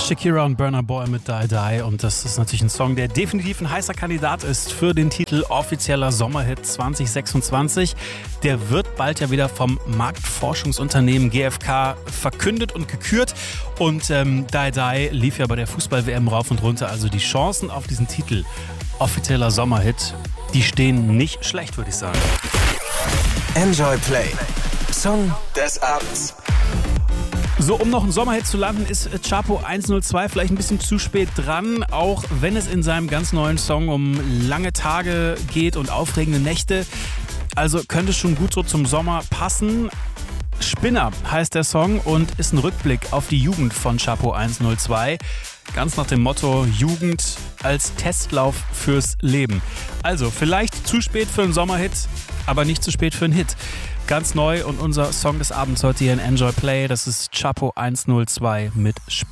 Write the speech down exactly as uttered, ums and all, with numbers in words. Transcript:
Shakira und Burna Boy mit Die Die und das ist natürlich ein Song, der definitiv ein heißer Kandidat ist für den Titel offizieller Sommerhit zwanzig sechsundzwanzig. Der wird bald ja wieder vom Marktforschungsunternehmen G F K verkündet und gekürt und ähm, Die Die lief ja bei der Fußball-W M rauf und runter, also die Chancen auf diesen Titel offizieller Sommerhit, die stehen nicht schlecht, würde ich sagen. Enjoy Play. Song des Abends. So, um noch einen Sommerhit zu landen, ist Chapo hundertzwei vielleicht ein bisschen zu spät dran, auch wenn es in seinem ganz neuen Song um lange Tage geht und aufregende Nächte. Also könnte schon gut so zum Sommer passen. Spinner heißt der Song und ist ein Rückblick auf die Jugend von Chapo hundertzwei. Ganz nach dem Motto Jugend als Testlauf fürs Leben. Also vielleicht zu spät für einen Sommerhit, aber nicht zu spät für einen Hit. Ganz neu und unser Song des Abends heute hier in Enjoy Play, das ist Chapo hundertzwei mit Spinner.